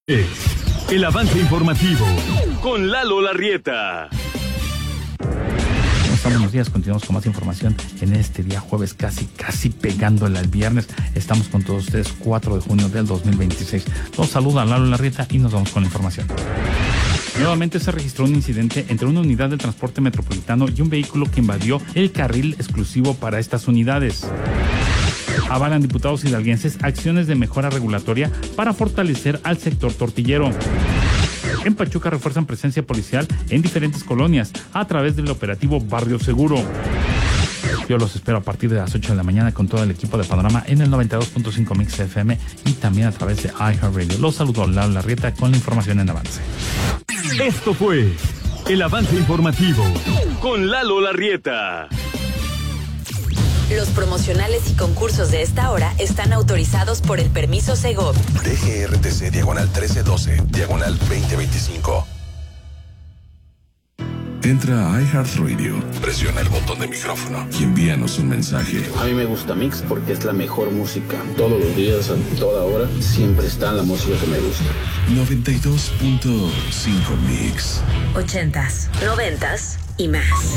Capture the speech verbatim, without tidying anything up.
El avance informativo con Lalo Larrieta. ¿Cómo están? Buenos días, continuamos con más información en este día jueves, casi, casi pegándole al viernes. Estamos con todos ustedes, cuatro de junio del dos mil veintiséis. Los saluda Lalo Larrieta y nos vamos con la información. Nuevamente se registró un incidente entre una unidad del transporte metropolitano y un vehículo que invadió el carril exclusivo para estas unidades. Avalan diputados hidalguenses acciones de mejora regulatoria para fortalecer al sector tortillero. En Pachuca refuerzan presencia policial en diferentes colonias a través del operativo Barrio Seguro. Yo los espero a partir de las ocho de la mañana con todo el equipo de Panorama en el noventa y dos punto cinco Mix F M y también a través de iHeartRadio. Los saludo Lalo Larrieta con la información en avance. Esto fue el avance informativo con Lalo Larrieta. Los promocionales y concursos de esta hora están autorizados por el permiso Segov. D G R T C diagonal trece doce, diagonal veinte veinticinco. Entra a iHeartRadio, presiona el botón de micrófono y envíanos un mensaje. A mí me gusta Mix porque es la mejor música. Todos los días, a toda hora, siempre está la música que me gusta. noventa y dos punto cinco Mix. Ochentas, noventas y más.